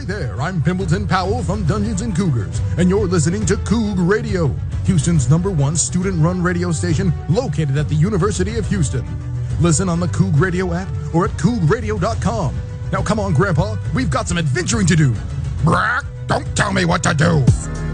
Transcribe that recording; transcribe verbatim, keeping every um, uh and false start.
Ahoy there, I'm Pimbleton Powell from Dungeons and Cougars, and you're listening to Coug Radio, Houston's number one student-run radio station located at the University of Houston. Listen on the Coug Radio app or at coug radio dot com. Now come on, Grandpa, we've got some adventuring to do. Brack, don't tell me what to do.